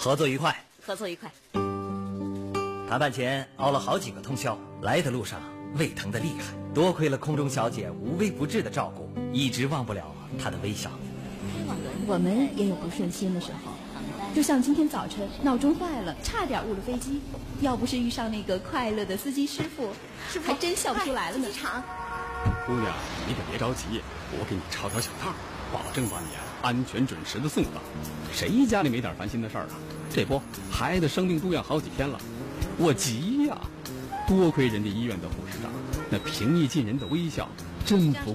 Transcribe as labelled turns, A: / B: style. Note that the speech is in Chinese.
A: 合作愉快，
B: 合作愉快。
A: 谈判前熬了好几个通宵，来的路上胃疼得厉害，多亏了空中小姐无微不至的照顾，一直忘不了她的微笑。
C: 我们也有不顺心的时候，就像今天早晨闹钟坏了，差点误了飞机，要不是遇上那个快乐的司机师傅，还真笑不出来了呢。
D: 姑娘，你可别着急，我给你抄条小道，保证把你安全准时的送到。谁家里没点烦心的事儿啊？这不，孩子生病住院好几天了，我急呀！多亏人家医院的护士长那平易近人的微笑，真不